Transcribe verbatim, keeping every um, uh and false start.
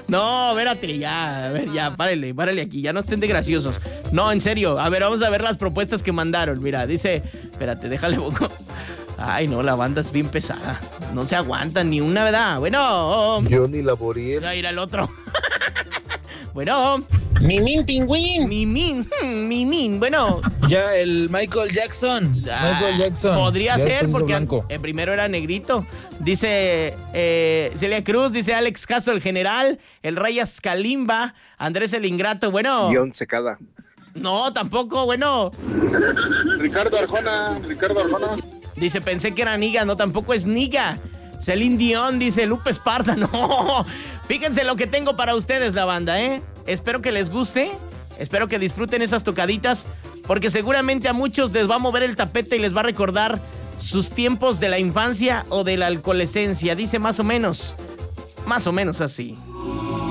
No, espérate, ya, a ver, ya, párale, párale aquí, ya no estén de graciosos. No, en serio, a ver, vamos a ver las propuestas que mandaron. Mira, dice, espérate, déjale poco. Ay, no, la banda es bien pesada. No se aguanta ni una, ¿verdad? Bueno. Yo ni laboré. A ir al otro. Bueno. Mimín Pingüín. Mimín, hmm, Mimín, bueno. Ya, el Michael Jackson. Ah, Michael Jackson. Podría Ya ser, después hizo porque blanco. el primero era negrito. Dice eh, Celia Cruz, dice Alex Caso, el general, el Rayas Kalimba, Andrés el Ingrato, bueno. Guión secada. No, tampoco, bueno. Ricardo Arjona, Ricardo Arjona. Dice, pensé que era Niga, no, tampoco es Niga. Celine Dion, dice Lupe Esparza, no. Fíjense lo que tengo para ustedes, la banda, ¿eh? Espero que les guste, espero que disfruten esas tocaditas, porque seguramente a muchos les va a mover el tapete y les va a recordar sus tiempos de la infancia o de la alcoholescencia. Dice más o menos, más o menos así.